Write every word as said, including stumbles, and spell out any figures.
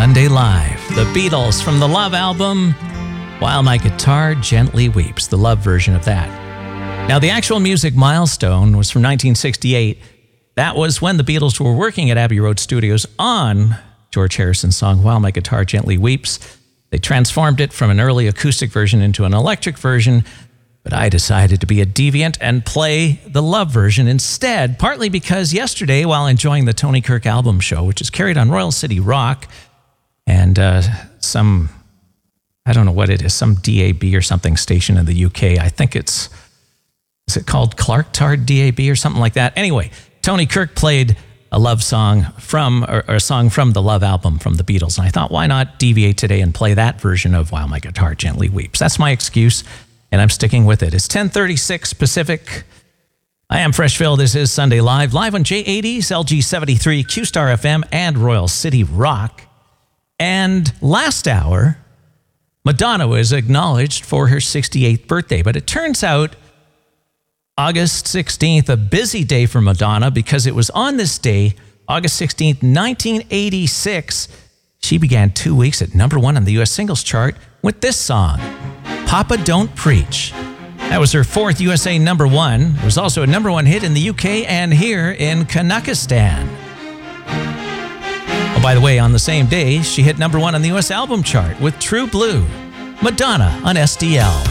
Sunday Live. The Beatles from the Love album, While My Guitar Gently Weeps, the Love version of that. Now, the actual music milestone was from nineteen sixty-eight. That was when the Beatles were working at Abbey Road Studios on George Harrison's song, While My Guitar Gently Weeps. They transformed it from an early acoustic version into an electric version, but I decided to be a deviant and play the Love version instead, partly because yesterday, while enjoying the Tony Kirk album show, which is carried on Royal City Rock, and uh, some, I don't know what it is, some D A B or something station in the U K. I think it's, is it called Clark Tard D A B or something like that? Anyway, Tony Kirk played a love song from, or, or a song from the Love album from the Beatles. And I thought, why not deviate today and play that version of While My Guitar Gently Weeps? That's my excuse, and I'm sticking with it. It's ten thirty-six Pacific. I am Freshville. This is Sunday Live, live on J eighties, L G seventy-three, Q-Star F M, and Royal City Rock. And last hour, Madonna was acknowledged for her sixty-eighth birthday. But it turns out August sixteenth, a busy day for Madonna, because it was on this day, August sixteenth, nineteen eighty-six, she began two weeks at number one on the U S singles chart with this song, Papa Don't Preach. That was her fourth U S A number one. It was also a number one hit in the U K and here in Kazakhstan. Oh, by the way, on the same day, she hit number one on the U S album chart with True Blue. Madonna on S D L.